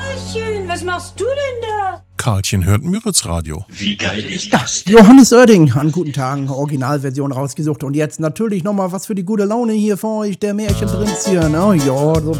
Karlchen, was machst du denn da? Karlchen hört Müritz Radio. Wie geil ist das denn? Johannes Oerding, an guten Tagen, Originalversion rausgesucht. Und jetzt natürlich nochmal was für die gute Laune hier für euch, der Märchenprinz hier. Na ja, so